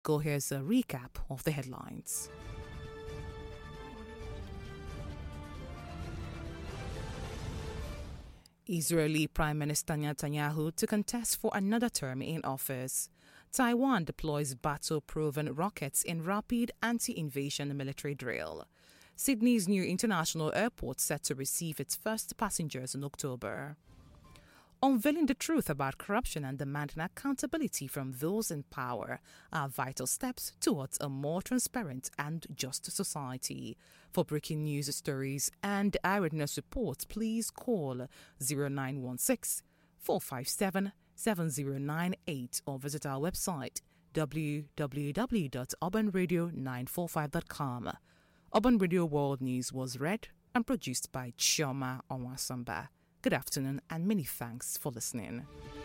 Go here's a recap of the headlines. Israeli Prime Minister Netanyahu to contest for another term in office. Taiwan deploys battle-proven rockets in rapid anti-invasion military drill. Sydney's new international airport set to receive its first passengers in October. Unveiling the truth about corruption and demanding accountability from those in power are vital steps towards a more transparent and just society. For breaking news stories and eyewitness reports, please call 0916 457 7098 or visit our website www.urbanradio945.com. Urban Radio World News was read and produced by Chioma Onwasamba. Good afternoon and many thanks for listening.